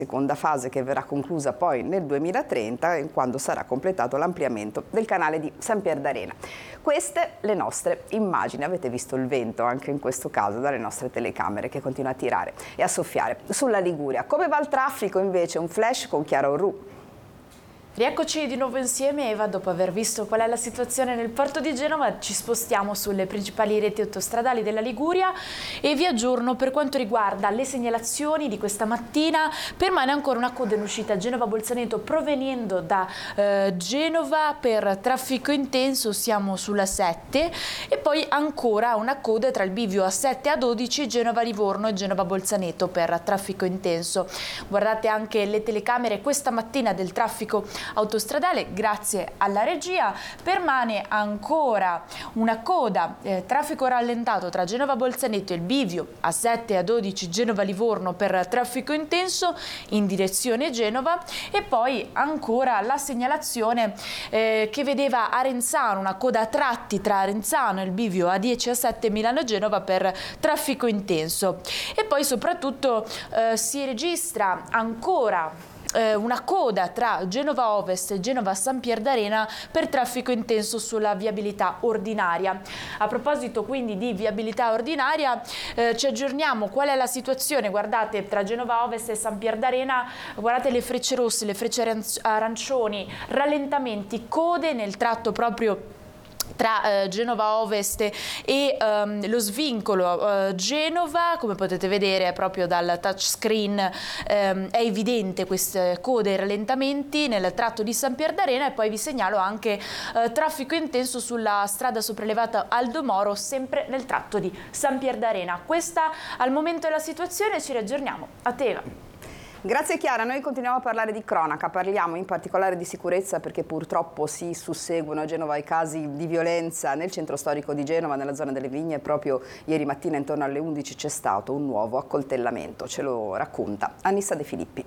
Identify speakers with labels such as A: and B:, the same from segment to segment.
A: seconda fase che verrà conclusa poi nel 2030, quando sarà completato l'ampliamento del canale di San Pier d'Arena. Queste le nostre immagini. Avete visto il vento anche in questo caso dalle nostre telecamere che continua a tirare e a soffiare sulla Liguria. Come va il traffico invece? Un flash con Chiara Orru.
B: Rieccoci di nuovo insieme, Eva. Dopo aver visto qual è la situazione nel porto di Genova, ci spostiamo sulle principali reti autostradali della Liguria e vi aggiorno per quanto riguarda le segnalazioni di questa mattina. Permane ancora una coda in uscita Genova-Bolzaneto provenendo da Genova per traffico intenso, siamo sulla 7, e poi ancora una coda tra il bivio A7 e A12 Genova-Livorno e Genova-Bolzaneto per traffico intenso. Guardate anche le telecamere questa mattina del traffico autostradale, grazie alla regia. Permane ancora una coda, traffico rallentato tra Genova-Bolzaneto e il bivio A7 e A12 Genova-Livorno per traffico intenso in direzione Genova, e poi ancora la segnalazione che vedeva Arenzano, una coda a tratti tra Arenzano e il bivio A10 e A7 Milano-Genova per traffico intenso. E poi soprattutto si registra ancora una coda tra Genova Ovest e Genova San Pier d'Arena per traffico intenso sulla viabilità ordinaria. A proposito quindi di viabilità ordinaria, ci aggiorniamo qual è la situazione. Guardate, tra Genova Ovest e San Pier d'Arena, guardate le frecce rosse, le frecce arancioni, rallentamenti, code nel tratto proprio tra Genova Ovest e lo svincolo Genova. Come potete vedere proprio dal touchscreen è evidente queste code e rallentamenti nel tratto di San Pier d'Arena, e poi vi segnalo anche traffico intenso sulla strada sopraelevata Aldo Moro, sempre nel tratto di San Pier d'Arena. Questa al momento è la situazione, ci riaggiorniamo. A te, Eva.
A: Grazie Chiara, noi continuiamo a parlare di cronaca, parliamo in particolare di sicurezza perché purtroppo si susseguono a Genova i casi di violenza nel centro storico di Genova, nella zona delle Vigne. Proprio ieri mattina intorno alle 11 c'è stato un nuovo accoltellamento, ce lo racconta Annissa De Filippi.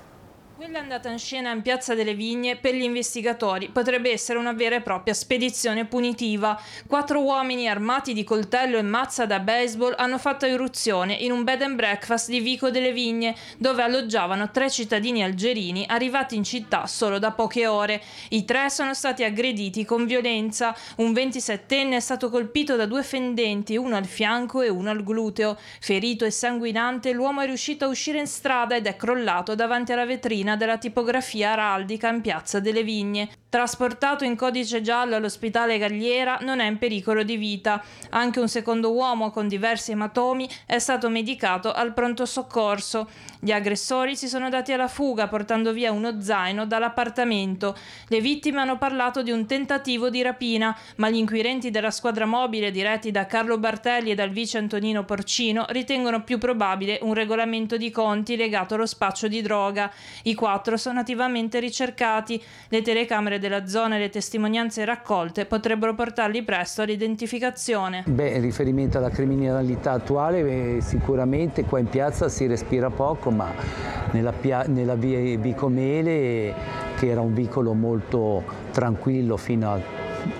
C: Quella andata in scena in Piazza delle Vigne per gli investigatori potrebbe essere una vera e propria spedizione punitiva. 4 uomini armati di coltello e mazza da baseball hanno fatto irruzione in un bed and breakfast di Vico delle Vigne, dove alloggiavano 3 cittadini algerini arrivati in città solo da poche ore. I 3 sono stati aggrediti con violenza. Un 27enne è stato colpito da 2 fendenti, uno al fianco e uno al gluteo. Ferito e sanguinante, l'uomo è riuscito a uscire in strada ed è crollato davanti alla vetrina della tipografia araldica in Piazza delle Vigne. Trasportato in codice giallo all'ospedale Galliera, non è in pericolo di vita. Anche un secondo uomo con diversi ematomi è stato medicato al pronto soccorso. Gli aggressori si sono dati alla fuga portando via uno zaino dall'appartamento. Le vittime hanno parlato di un tentativo di rapina, ma gli inquirenti della squadra mobile diretti da Carlo Bartelli e dal vice Antonino Porcino ritengono più probabile un regolamento di conti legato allo spaccio di droga. I 4 sono attivamente ricercati. Le telecamere della zona e le testimonianze raccolte potrebbero portarli presto all'identificazione.
D: In riferimento alla criminalità attuale, sicuramente qua in piazza si respira poco, ma nella via Vico Mele, che era un vicolo molto tranquillo fino a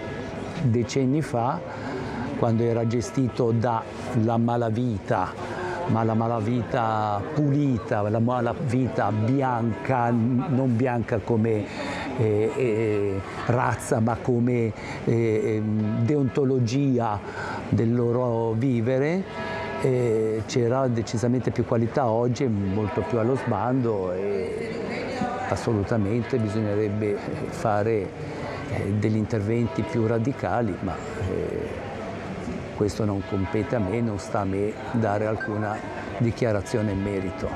D: decenni fa, quando era gestito dalla malavita, ma la malavita pulita, la malavita bianca, non bianca come razza, ma come deontologia del loro vivere, c'era decisamente più qualità. Oggi è molto più allo sbando e assolutamente bisognerebbe fare degli interventi più radicali, ma questo non compete a me, non sta a me dare alcuna dichiarazione in merito.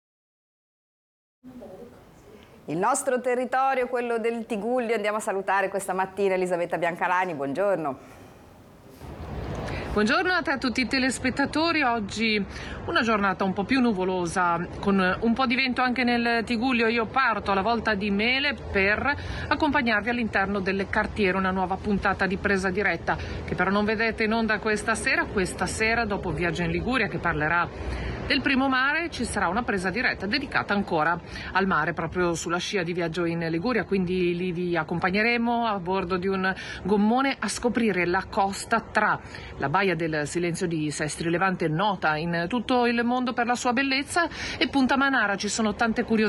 A: Il nostro territorio, quello del Tigullio, andiamo a salutare questa mattina Elisabetta Biancalani, buongiorno.
E: Buongiorno a te, a tutti i telespettatori. Oggi una giornata un po' più nuvolosa, con un po' di vento anche nel Tigullio. Io parto alla volta di Mele per accompagnarvi all'interno delle cartiere, una nuova puntata di Presa Diretta, che però non vedete in onda questa sera. Questa sera, dopo Viaggio in Liguria, che parlerà del primo mare, ci sarà una presa diretta dedicata ancora al mare, proprio sulla scia di Viaggio in Liguria, quindi lì vi accompagneremo a bordo di un gommone a scoprire la costa tra la Baia del Silenzio di Sestri Levante, nota in tutto il mondo per la sua bellezza, e Punta Manara. Ci sono tante curiosità